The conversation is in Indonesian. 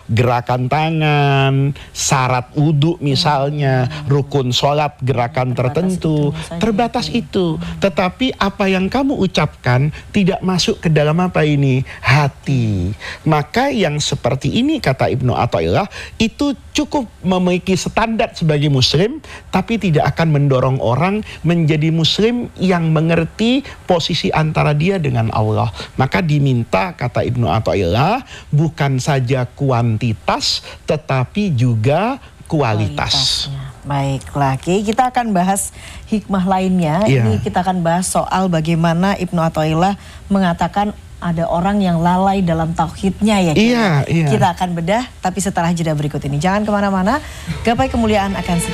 gerakan tangan, syarat wudhu misalnya, rukun sholat, gerakan tertentu, terbatas itu. Tetapi apa yang kamu ucapkan tidak masuk ke dalam apa ini? Hati. Maka yang seperti ini kata Ibnu Athaillah itu cukup memiliki standar sebagai muslim, tapi tidak akan mendorong orang menjadi muslim yang mengerti posisi antara dia dengan Allah. Maka diminta kata Ibnu Athaillah bukan saja kuantitas tetapi juga kualitas. Baiklah, kita akan bahas hikmah lainnya. Ini kita akan bahas soal bagaimana Ibnu Athaillah mengatakan ada orang yang lalai dalam tauhidnya ya. Kita akan bedah, tapi setelah jeda berikut ini. Jangan kemana-mana, Gapai Kemuliaan akan